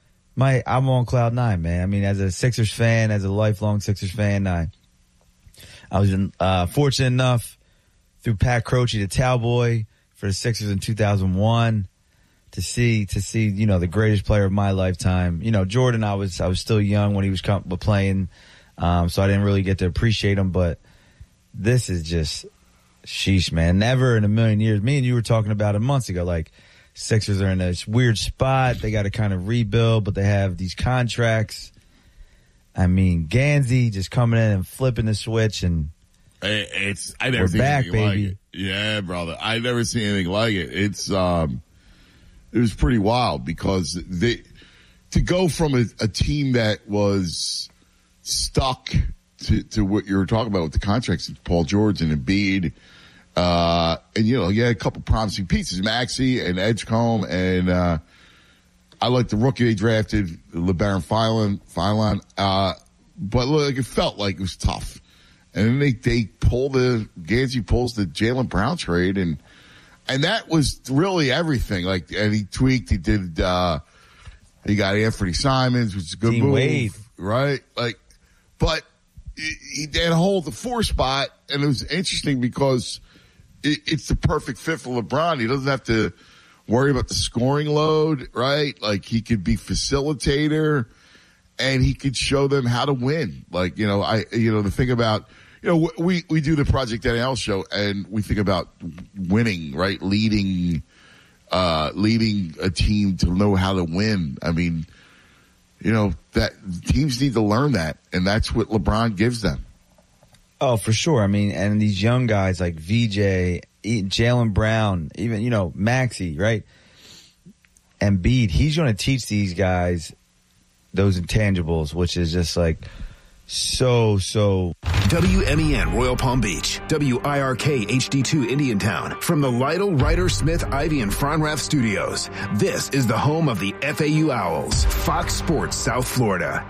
on cloud nine, man. I mean, as a Sixers fan, as a lifelong Sixers fan, I was fortunate enough through Pat Croce, the towel boy for the Sixers in 2001, to see, you know, the greatest player of my lifetime. You know, Jordan, I was still young when he was playing, so I didn't really get to appreciate him, but this is just, sheesh, man. Never in a million years. Me and you were talking about it months ago, like, Sixers are in this weird spot. They got to kind of rebuild, but they have these contracts. I mean, Gansey just coming in and flipping the switch, and
I never seen anything like it. Yeah, brother, I never seen anything like it. It was pretty wild because to go from a team that was stuck to what you were talking about with the contracts, Paul George and Embiid. And you know, you had a couple promising pieces, Maxey and Edgecombe, and I like the rookie they drafted, LeBaron Philon. But look, it felt like it was tough. And then they Gansey pulls the Jaylen Brown trade, and that was really everything. Like, and he tweaked, he got Anthony Simons, which is a good move,
Wade.
Right? Like, but he had a hold the 4 spot, and it was interesting because it's the perfect fit for LeBron. He doesn't have to worry about the scoring load, right? Like, he could be facilitator, and he could show them how to win. Like, you know, the thing about, you know, we do the Project NL show, and we think about winning, right? Leading a team to know how to win. I mean, you know, that teams need to learn that, and that's what LeBron gives them.
Oh, for sure. I mean, and these young guys like VJ, Jaylen Brown, even, you know, Maxey, right? Embiid, he's going to teach these guys those intangibles, which is just like so.
WMEN Royal Palm Beach, WIRK HD2 Indiantown. From the Lytle, Ryder, Smith, Ivy, and Front Studios, this is the home of the FAU Owls, Fox Sports South Florida.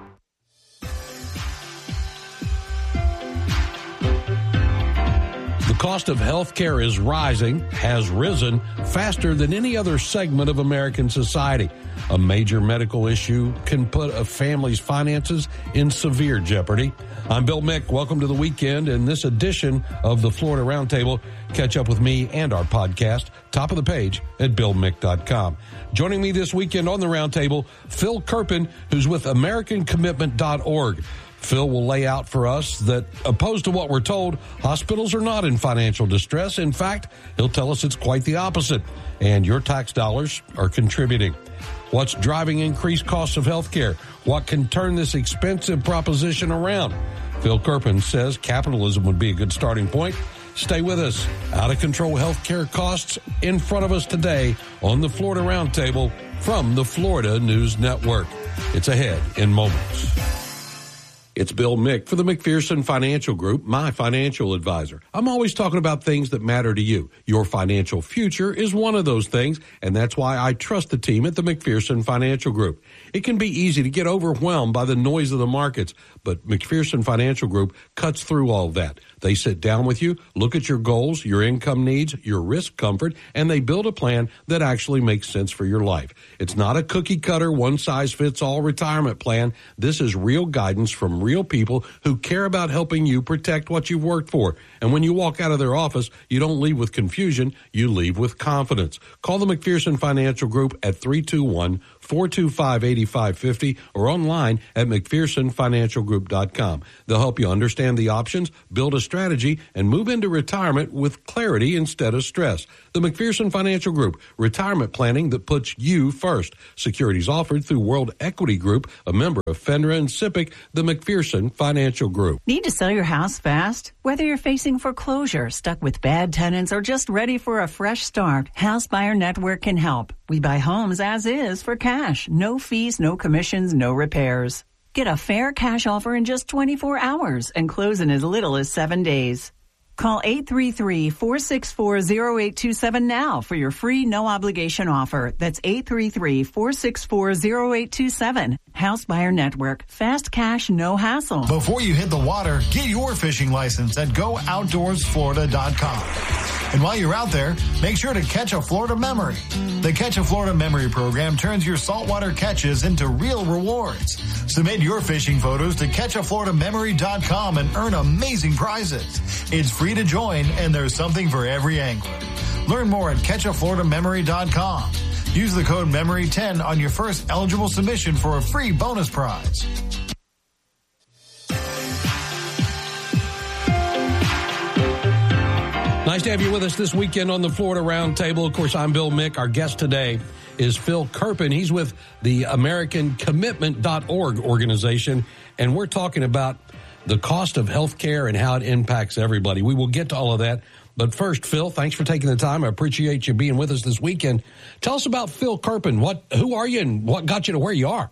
The cost of health care is rising, has risen faster than any other segment of American society. A major medical issue can put a family's finances in severe jeopardy. I'm Bill Mick. Welcome to the weekend. In this edition of the Florida Roundtable, catch up with me and our podcast, top of the page at BillMick.com. Joining me this weekend on the Roundtable, Phil Kerpen, who's with AmericanCommitment.org. Phil will lay out for us that, opposed to what we're told, hospitals are not in financial distress. In fact, he'll tell us it's quite the opposite, and your tax dollars are contributing. What's driving increased costs of health care? What can turn this expensive proposition around? Phil Kerpen says capitalism would be a good starting point. Stay with us. Out of control health care costs in front of us today on the Florida Roundtable from the Florida News Network. It's ahead in moments. It's Bill Mick for the McPherson Financial Group, my financial advisor. I'm always talking about things that matter to you. Your financial future is one of those things, and that's why I trust the team at the McPherson Financial Group. It can be easy to get overwhelmed by the noise of the markets, but McPherson Financial Group cuts through all of that. They sit down with you, look at your goals, your income needs, your risk comfort, and they build a plan that actually makes sense for your life. It's not a cookie-cutter, one-size-fits-all retirement plan. This is real guidance from real people who care about helping you protect what you've worked for. And when you walk out of their office, you don't leave with confusion, you leave with confidence. Call the McPherson Financial Group at 321-4 425-8550 or online at McPhersonFinancialGroup.com. They'll help you understand the options, build a strategy, and move into retirement with clarity instead of stress. The McPherson Financial Group, retirement planning that puts you first. Securities offered through World Equity Group, a member of FINRA and SIPC, the McPherson Financial Group.
Need to sell your house fast? Whether you're facing foreclosure, stuck with bad tenants, or just ready for a fresh start, House Buyer Network can help. We buy homes as is for cash. No fees, no commissions, no repairs. Get a fair cash offer in just 24 hours and close in as little as 7 days. Call 833-464-0827 now for your free no-obligation offer. That's 833-464-0827. House Buyer Network. Fast cash, no hassle.
Before you hit the water, get your fishing license at GoOutdoorsFlorida.com. And while you're out there, make sure to catch a Florida memory. The Catch a Florida Memory program turns your saltwater catches into real rewards. Submit your fishing photos to catchafloridamemory.com and earn amazing prizes. It's free to join, and there's something for every angler. Learn more at catchafloridamemory.com. Use the code MEMORY10 on your first eligible submission for a free bonus prize.
Nice to have you with us this weekend on the Florida Roundtable. Of course, I'm Bill Mick. Our guest today is Phil Kerpen. He's with the AmericanCommitment.org organization, and we're talking about the cost of health care and how it impacts everybody. We will get to all of that. But first, Phil, thanks for taking the time. I appreciate you being with us this weekend. Tell us about Phil Kerpen. Who are you and what got you to where you are?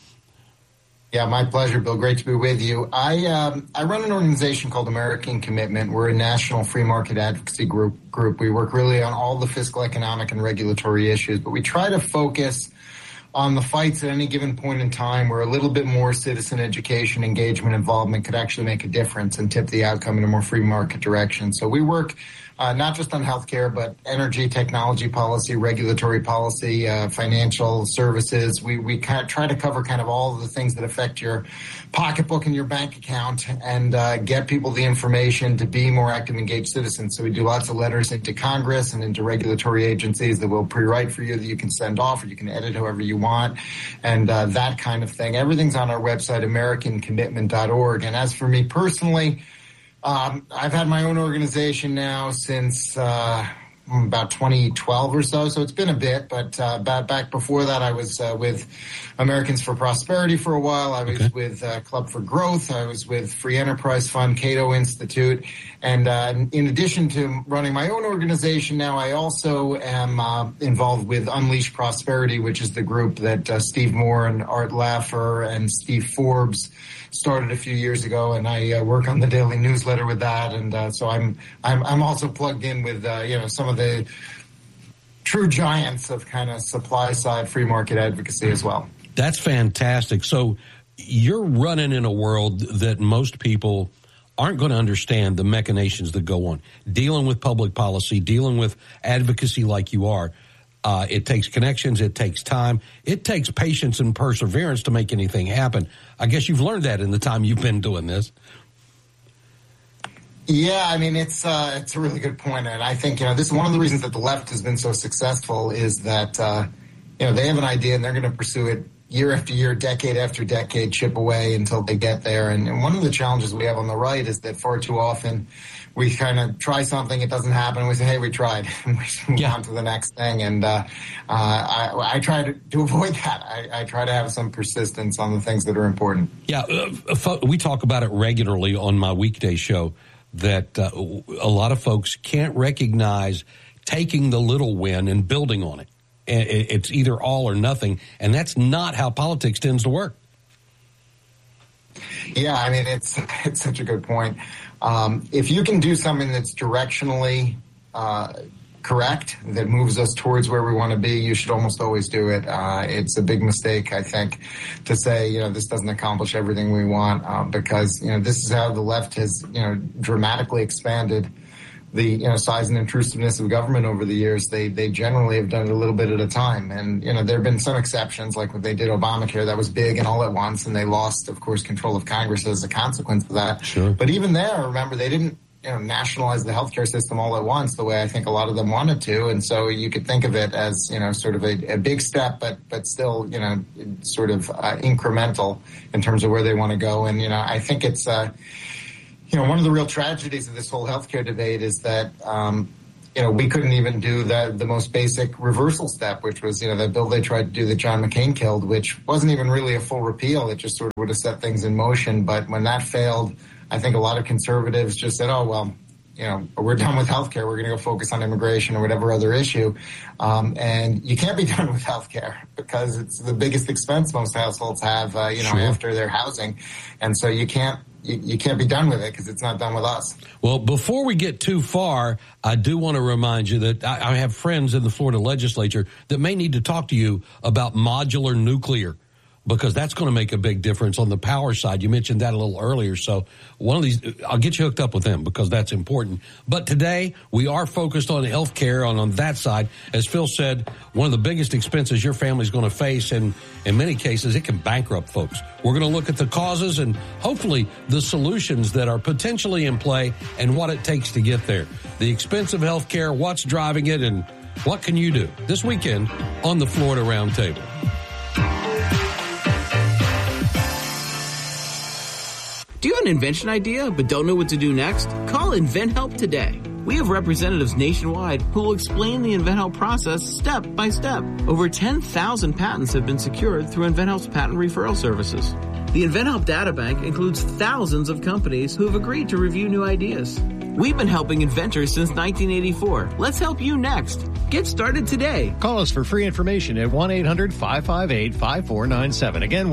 Yeah, my pleasure, Bill. Great to be with you. I run an organization called American Commitment. We're a national free market advocacy group. We work really on all the fiscal, economic, and regulatory issues, but we try to focus on the fights at any given point in time where a little bit more citizen education, engagement, involvement could actually make a difference and tip the outcome in a more free market direction. So we work not just on healthcare, but energy, technology policy, regulatory policy, financial services. We kind of try to cover kind of all of the things that affect your pocketbook and your bank account and get people the information to be more active, engaged citizens. So we do lots of letters into Congress and into regulatory agencies that will pre-write for you that you can send off or you can edit however you want and that kind of thing. Everything's on our website, AmericanCommitment.org. And as for me personally, I've had my own organization now since about 2012 or so it's been a bit. But back before that, I was with Americans for Prosperity for a while. I was with Club for Growth. I was with Free Enterprise Fund, Cato Institute. And in addition to running my own organization now, I also am involved with Unleash Prosperity, which is the group that Steve Moore and Art Laffer and Steve Forbes started a few years ago, and I work on the daily newsletter with that, and so I'm also plugged in with some of the true giants of kind of supply side free market advocacy as well.
That's fantastic. So you're running in a world that most people aren't going to understand the machinations that go on. Dealing with public policy, dealing with advocacy like you are. It takes connections. It takes time. It takes patience and perseverance to make anything happen. I guess you've learned that in the time you've been doing this.
Yeah, I mean, it's a really good point. And I think, this is one of the reasons that the left has been so successful is that, they have an idea and they're going to pursue it year after year, decade after decade, chip away until they get there. And one of the challenges we have on the right is that far too often we kind of try something, it doesn't happen, and we say, hey, we tried, and we move on to the next thing. And I try to avoid that. I try to have some persistence on the things that are important.
Yeah, we talk about it regularly on my weekday show, that a lot of folks can't recognize taking the little win and building on it. It's either all or nothing, and that's not how politics tends to work.
Yeah, I mean, it's such a good point. If you can do something that's directionally correct, that moves us towards where we want to be, you should almost always do it. It's a big mistake, I think, to say, this doesn't accomplish everything we want, because, this is how the left has, dramatically expanded the size and intrusiveness of government over the years. They generally have done it a little bit at a time. And, there have been some exceptions, like when they did Obamacare, that was big and all at once, and they lost, of course, control of Congress as a consequence of that.
Sure.
But even there, remember, they didn't nationalize the healthcare system all at once the way I think a lot of them wanted to. And so you could think of it as, sort of a big step, but still, sort of incremental in terms of where they want to go. And, I think it's, one of the real tragedies of this whole healthcare debate is that, we couldn't even do the most basic reversal step, which was, the bill they tried to do that John McCain killed, which wasn't even really a full repeal. It just sort of would have set things in motion. But when that failed, I think a lot of conservatives just said, oh, well, we're done with healthcare. We're going to go focus on immigration or whatever other issue. And you can't be done with healthcare because it's the biggest expense most households have,
Sure.
after their housing. And so you can't be done with it because it's not done with us.
Well, before we get too far, I do want to remind you that I have friends in the Florida legislature that may need to talk to you about modular nuclear, because that's going to make a big difference on the power side. You mentioned that a little earlier. So one of these, I'll get you hooked up with them because that's important. But today we are focused on health care on that side. As Phil said, one of the biggest expenses your family's going to face, and in many cases it can bankrupt folks. We're going to look at the causes and hopefully the solutions that are potentially in play and what it takes to get there. The expense of health care, what's driving it, and what can you do this weekend on the Florida Roundtable.
Do you have an invention idea but don't know what to do next? Call InventHelp today. We have representatives nationwide who will explain the InventHelp process step by step. Over 10,000 patents have been secured through InventHelp's patent referral services. The InventHelp databank includes thousands of companies who have agreed to review new ideas. We've been helping inventors since 1984. Let's help you next. Get started today.
Call us for free information at 1-800-558-5497. Again,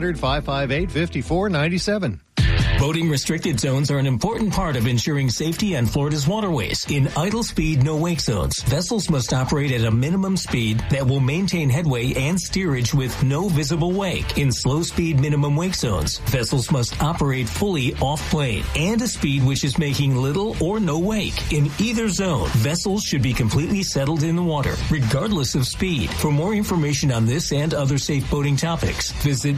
1-800-558-5497.
Boating restricted zones are an important part of ensuring safety on Florida's waterways. In idle speed, no wake zones, vessels must operate at a minimum speed that will maintain headway and steerage with no visible wake. In slow speed minimum wake zones, vessels must operate fully off plane and a speed which is making little or no wake. In either zone, vessels should be completely settled in the water, regardless of speed. For more information on this and other safe boating topics, visit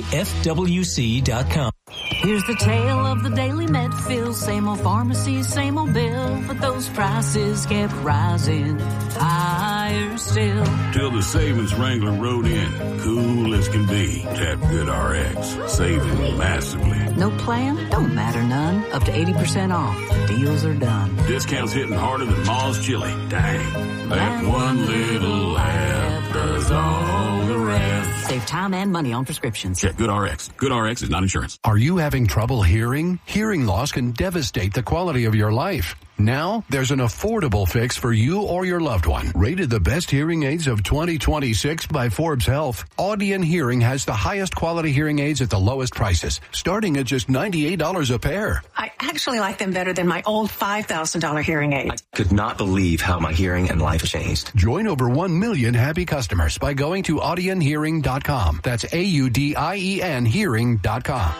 myfwc.com.
Here's the tale of the Daily Medfield. Same old pharmacy, same old bill, but those prices kept rising higher still.
Till the savings wrangler rode in, cool as can be. Tap GoodRx, saving massively.
No plan? Don't matter none. Up to 80% off. Deals are done.
Discounts hitting harder than Ma's chili. Dang. That one little app does all the rest.
Save time and money on prescriptions.
Check GoodRx. GoodRx is not insurance.
Are you having trouble hearing? Hearing loss can devastate the quality of your life. Now, there's an affordable fix for you or your loved one. Rated the best hearing aids of 2026 by Forbes Health, Audion Hearing has the highest quality hearing aids at the lowest prices, starting at just $98 a pair.
I actually like them better than my old $5,000 hearing aid.
I could not believe how my hearing and life changed.
Join over 1 million happy customers by going to audionhearing.com. That's AUDIEN hearing.com.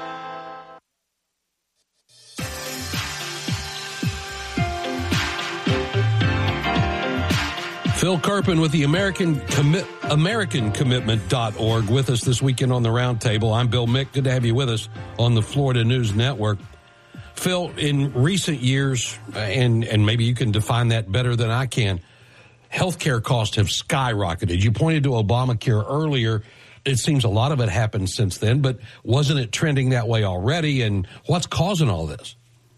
Phil Kerpen with the AmericanCommitment.org with us this weekend on the Roundtable. I'm Bill Mick. Good to have you with us on the Florida News Network. Phil, in recent years, and maybe you can define that better than I can, healthcare costs have skyrocketed. You pointed to Obamacare earlier. It seems a lot of it happened since then, but wasn't it trending that way already? And what's causing all this?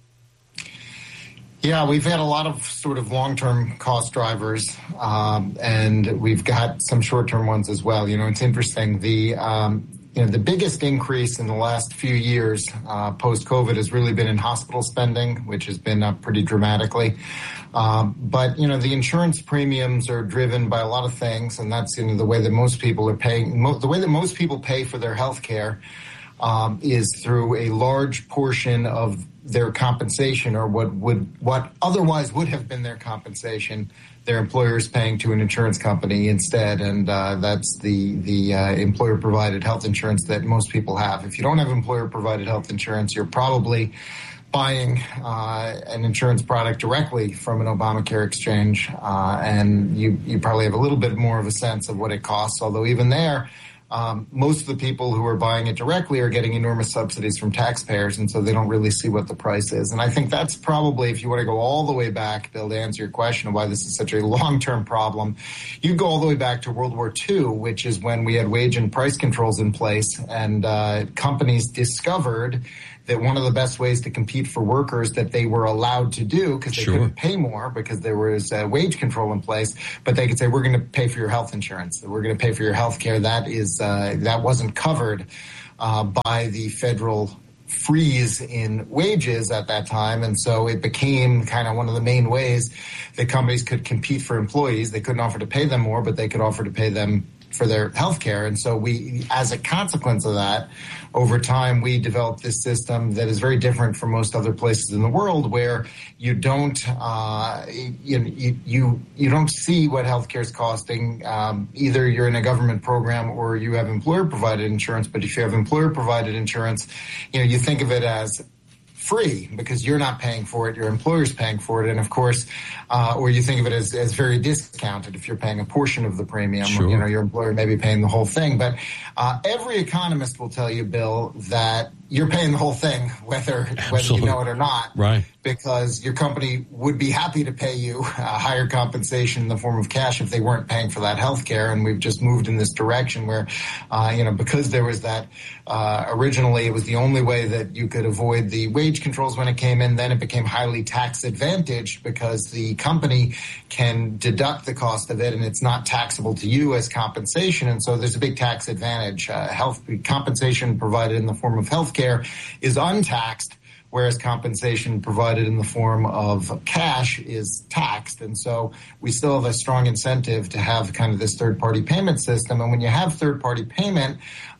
Yeah, we've had a lot of sort of long-term cost drivers, and we've got some short-term ones as well. You know, it's interesting. The biggest increase in the last few years post-COVID has really been in hospital spending, which has been up pretty dramatically. But, the insurance premiums are driven by a lot of things, and that's, the way that most people are paying. The way that most people pay for their health care is through a large portion of their compensation, or what otherwise would have been their compensation, their employer is paying to an insurance company instead, and that's the employer-provided health insurance that most people have. If you don't have employer-provided health insurance, you're probably buying an insurance product directly from an Obamacare exchange, and you probably have a little bit more of a sense of what it costs, although even there, most of the people who are buying it directly are getting enormous subsidies from taxpayers, and so they don't really see what the price is. And I think that's probably, if you want to go all the way back, Bill, to answer your question of why this is such a long-term problem, you go all the way back to World War II, which is when we had wage and price controls in place, and companies discovered that one of the best ways to compete for workers that they were allowed to do, because they couldn't pay more because there was wage control in place, but they could say, we're going to pay for your health insurance, we're going to pay for your health care. That wasn't covered by the federal freeze in wages at that time. And so it became kind of one of the main ways that companies could compete for employees. They couldn't offer to pay them more, but they could offer to pay them for their health care. And so we, as a consequence of that, over time, we developed this system that is very different from most other places in the world, where you don't you don't see what healthcare is costing. Either you're in a government program or you have employer-provided insurance. But if you have employer-provided insurance, you think of it as free because you're not paying for it, your employer's paying for it. And of course, or you think of it as very discounted if you're paying a portion of the premium. Your employer may be paying the whole thing. But every economist will tell you, Bill, that you're paying the whole thing, whether you know it or not.
Right.
Because your company would be happy to pay you higher compensation in the form of cash if they weren't paying for that health care. And we've just moved in this direction where, because there was that, originally it was the only way that you could avoid the wage controls when it came in. Then it became highly tax advantaged because the company can deduct the cost of it and it's not taxable to you as compensation. And so there's a big tax advantage. Health compensation provided in the form of health care is untaxed, whereas compensation provided in the form of cash is taxed. And so we still have a strong incentive to have kind of this third-party payment system. And when you have third-party payment,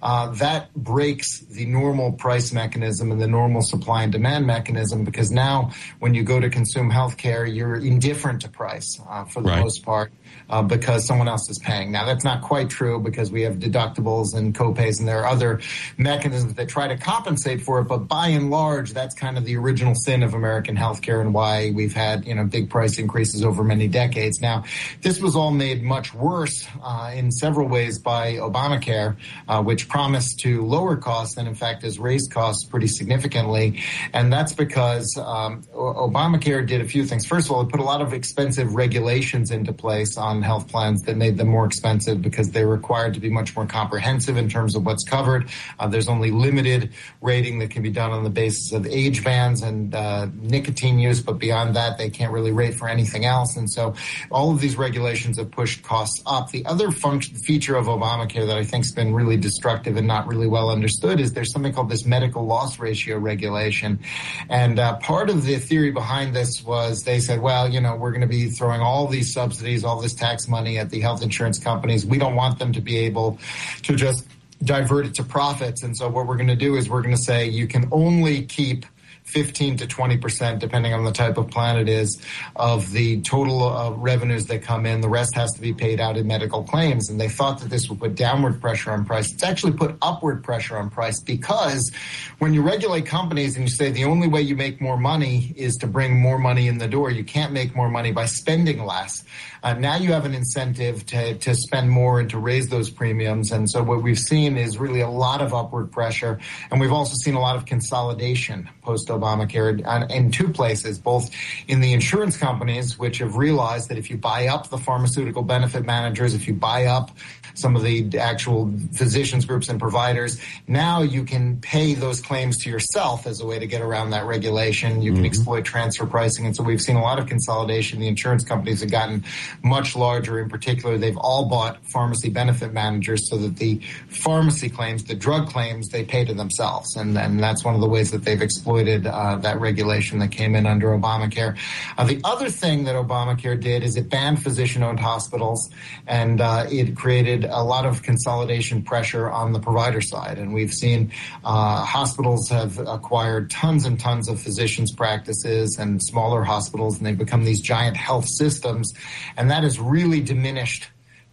that breaks the normal price mechanism and the normal supply and demand mechanism, because now when you go to consume health care, you're indifferent to price for the most part. Because someone else is paying. Now, that's not quite true because we have deductibles and copays, and there are other mechanisms that try to compensate for it. But by and large, that's kind of the original sin of American healthcare and why we've had, big price increases over many decades. Now, this was all made much worse in several ways by Obamacare, which promised to lower costs and, in fact, has raised costs pretty significantly. And that's because Obamacare did a few things. First of all, it put a lot of expensive regulations into place on health plans that made them more expensive because they're required to be much more comprehensive in terms of what's covered. There's only limited rating that can be done on the basis of age bands and nicotine use, but beyond that, they can't really rate for anything else. And so all of these regulations have pushed costs up. The other feature of Obamacare that I think has been really destructive and not really well understood is there's something called this medical loss ratio regulation. And part of the theory behind this was they said, well, we're going to be throwing all these subsidies, all this tax money at the health insurance companies. We don't want them to be able to just divert it to profits. And so what we're going to do is we're going to say you can only keep 15 to 20%, depending on the type of plan it is, of the total revenues that come in. The rest has to be paid out in medical claims. And they thought that this would put downward pressure on price. It's actually put upward pressure on price, because when you regulate companies and you say the only way you make more money is to bring more money in the door, you can't make more money by spending less. Now you have an incentive to spend more and to raise those premiums. And so what we've seen is really a lot of upward pressure. And we've also seen a lot of consolidation post-Obamacare in two places, both in the insurance companies, which have realized that if you buy up the pharmaceutical benefit managers, if you buy up some of the actual physicians groups and providers, now you can pay those claims to yourself as a way to get around that regulation. You can exploit transfer pricing. And so we've seen a lot of consolidation. The insurance companies have gotten much larger. In particular, they've all bought pharmacy benefit managers so that the pharmacy claims, the drug claims, they pay to themselves. And that's one of the ways that they've exploited that regulation that came in under Obamacare. The other thing that Obamacare did is it banned physician-owned hospitals, and it created a lot of consolidation pressure on the provider side. And we've seen hospitals have acquired tons and tons of physicians' practices and smaller hospitals, and they've become these giant health systems. And that has really diminished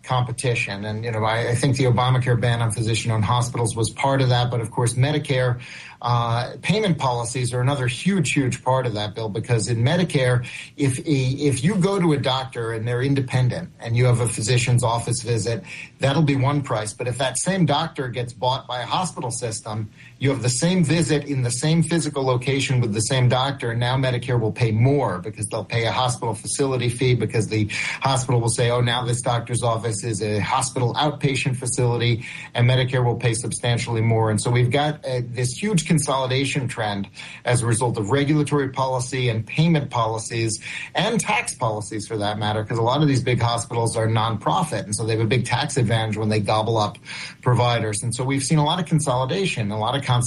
competition. And, I think the Obamacare ban on physician-owned hospitals was part of that. But, of course, Medicare payment policies are another huge part of that, Bill, because in Medicare, if you go to a doctor and they're independent and you have a physician's office visit, that'll be one price. But if that same doctor gets bought by a hospital system, you have the same visit in the same physical location with the same doctor, and now Medicare will pay more because they'll pay a hospital facility fee because the hospital will say, oh, now this doctor's office is a hospital outpatient facility, and Medicare will pay substantially more. And so we've got this huge consolidation trend as a result of regulatory policy and payment policies and tax policies, for that matter, because a lot of these big hospitals are nonprofit, and so they have a big tax advantage when they gobble up providers. And so we've seen a lot of consolidation, a lot of